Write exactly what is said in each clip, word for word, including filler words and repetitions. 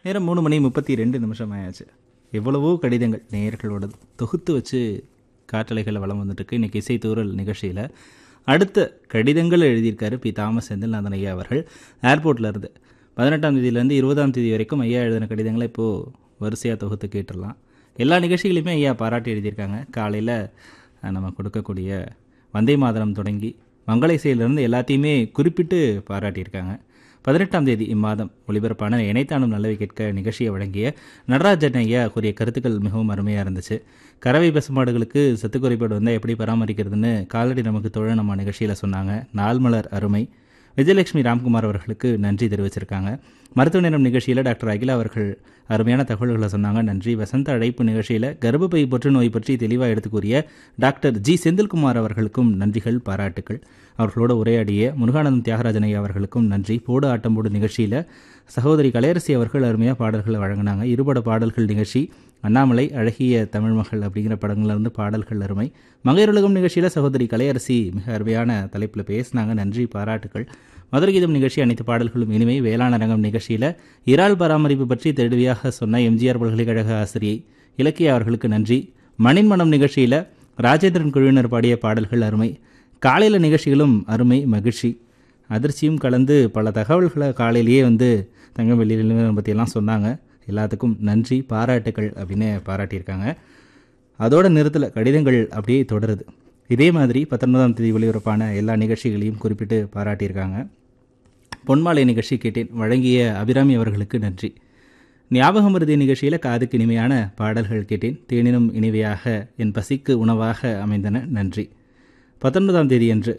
நேரம் மூணு மணி முப்பத்தி ரெண்டு நிமிஷம் ஆயாச்சு. எவ்வளவோ கடிதங்கள் நேயர்களோட தொகுத்து வச்சு காற்றலைகளில் வளம் வந்துட்டுருக்கு. இன்றைக்கி இசைத்தூரல் நிகழ்ச்சியில் அடுத்த கடிதங்கள் எழுதியிருக்காரு பி தாமஸ் செந்தில்நாதன் ஐயா அவர்கள். ஏர்போர்ட்டில் இருந்து பதினெட்டாம் தேதியிலேருந்து இருபதாம் தேதி வரைக்கும் ஐயா எழுதின கடிதங்களை இப்போது வரிசையாக தொகுத்து கேட்டுடலாம். எல்லா நிகழ்ச்சிகளையுமே ஐயா பாராட்டி எழுதியிருக்காங்க. காலையில் நம்ம கொடுக்கக்கூடிய வந்தே மாதரம் தொடங்கி மங்கள இசையிலிருந்து எல்லாத்தையுமே குறிப்பிட்டு பாராட்டியிருக்காங்க. பதினெட்டாம் தேதி இம்மாதம் ஒளிபரப்பான இணைத்தானும் நல்லவை கேட்க நிகழ்ச்சியை வழங்கிய நடராஜன் ஐயா கூறிய கருத்துக்கள் மிகவும் அருமையாக இருந்துச்சு. கறவை பசுமாடுகளுக்கு சத்து குறைபாடு வந்தால் எப்படி பராமரிக்கிறதுன்னு கால்நடை நமக்கு தோழ நம்ம நிகழ்ச்சியில் சொன்னாங்க. நாள் மலர் அருமை. விஜயலட்சுமி ராம்குமார் அவர்களுக்கு நன்றி தெரிவிச்சிருக்காங்க. மருத்துவ நேரம் நிகழ்ச்சியில் டாக்டர் அகிலா அவர்கள் அருமையான தகவல்களை சொன்னாங்க. நன்றி. வசந்த அழைப்பு நிகழ்ச்சியில் கர்ப்பப்பை புற்றுநோய் பற்றி தெளிவாக எடுத்து கூறிய டாக்டர் ஜி செந்தில்குமார் அவர்களுக்கும் நன்றிகள், பாராட்டுக்கள். அவர்களோட உரையாடிய முருகானந்தம் தியாகராஜன் ஐயா அவர்களுக்கும் நன்றி. போடு ஆட்டம் போடு நிகழ்ச்சியில் சகோதரி கலையரசி அவர்கள் அருமையாக பாடல்களை வழங்கினாங்க. இருபட பாடல்கள் நிகழ்ச்சி, அண்ணாமலை, அழகிய தமிழ்மகள் அப்படிங்கிற படங்கள்லேருந்து பாடல்கள் அருமை. மங்கையருலகம் நிகழ்ச்சியில் சகோதரி கலையரசி மிக அருமையான தலைப்பில் பேசினாங்க. நன்றி, பாராட்டுக்கள். மதுரை கீதம் நிகழ்ச்சி அனைத்து பாடல்களும் இனிமை. வேளாண் அரங்கம் நிகழ்ச்சியில் இறால் பராமரிப்பு பற்றி தெளிவாக சொன்ன எம்ஜிஆர் பல்கலைக்கழக ஆசிரியை இலக்கிய அவர்களுக்கு நன்றி. மணின்மணம் நிகழ்ச்சியில் ராஜேந்திரன் குழுவினர் பாடிய பாடல்கள் அருமை. காலையில் நிகழ்ச்சிகளும் அருமை, மகிழ்ச்சி. அதிர்ச்சியும் கலந்து பல தகவல்களை காலையிலேயே வந்து தங்கம் வெள்ளி நிலவரம் பற்றியெல்லாம் சொன்னாங்க. எல்லாத்துக்கும் நன்றி, பாராட்டுக்கள் அப்படின்னு பாராட்டியிருக்காங்க. அதோட நிறுத்தல கடிதங்கள் அப்படியே தொடருது. இதே மாதிரி பத்தொன்பதாம் தேதி ஒளிபரப்பான எல்லா நிகழ்ச்சிகளையும் குறிப்பிட்டு பாராட்டியிருக்காங்க. பொன்மாலை நிகழ்ச்சி கேட்டேன் வழங்கிய அபிராமி அவர்களுக்கு நன்றி. ஞாபகம் மருதி நிகழ்ச்சியில் காதுக்கு இனிமையான பாடல்கள் கேட்டேன். தேனினும் இனிமையாக என் பசிக்கு உணவாக அமைந்தன, நன்றி. பத்தொன்பதாம் தேதி அன்று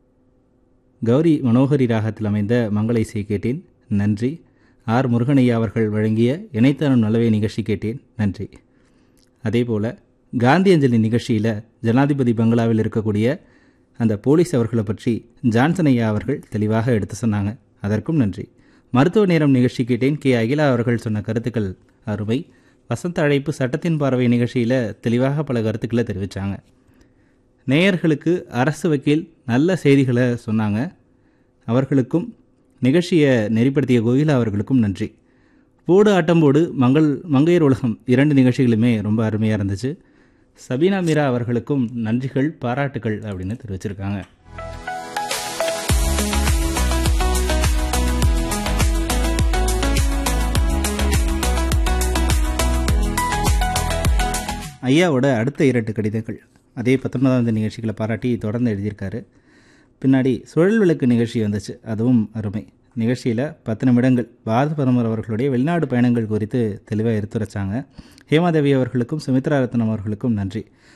கௌரி மனோகரி ராகத்தில் அமைந்த மங்கள இசை கேட்டேன், நன்றி. ஆர் முருகனையா அவர்கள் வழங்கிய இணைத்தனம் நல்லவே நிகழ்ச்சி கேட்டேன், நன்றி. அதே போல் காந்தி அஞ்சலி நிகழ்ச்சியில் ஜனாதிபதி பங்களாவில் இருக்கக்கூடிய அந்த போலீஸ் அவர்களை பற்றி ஜான்சன் ஐயா அவர்கள் தெளிவாக எடுத்து சொன்னாங்க, அதற்கும் நன்றி. மருத்துவ நேரம் நிகழ்ச்சி கேட்டேன், கே அகிலா அவர்கள் சொன்ன கருத்துக்கள் அருமை. வசந்த அழைப்பு சட்டத்தின் பார்வை நிகழ்ச்சியில் தெளிவாக பல கருத்துக்களை தெரிவித்தாங்க. நேயர்களுக்கு அரசு வக்கீல் நல்ல செய்திகளை சொன்னாங்க, அவர்களுக்கும் நிகழ்ச்சியை நெறிப்படுத்திய கோயிலா அவர்களுக்கும் நன்றி. போடு ஆட்டம்போடு மங்கள் மங்கையர் உலகம் இரண்டு நிகழ்ச்சிகளுமே ரொம்ப அருமையாக இருந்துச்சு. சபீனா மீரா அவர்களுக்கும் நன்றிகள், பாராட்டுகள் அப்படின்னு தெரிவிச்சிருக்காங்க. ஐயாவோட அடுத்த இரண்டு கடிதங்கள் அதே பத்தொன்பதாம் தேதி நிகழ்ச்சிகளை பாராட்டி தொடர்ந்து எழுதியிருக்காரு. பின்னாடி சுழல் விளக்கு நிகழ்ச்சி வந்துச்சு, அதுவும் அருமை. நிகழ்ச்சியில் பத்து நிமிடங்கள் பாரத பிரதமர் அவர்களுடைய வெளிநாடு பயணங்கள் குறித்து தெளிவாக எடுத்துரைச்சாங்க. ஹேமாதேவி அவர்களுக்கும் சுமித்ரா ரத்னம் அவர்களுக்கும் நன்றி.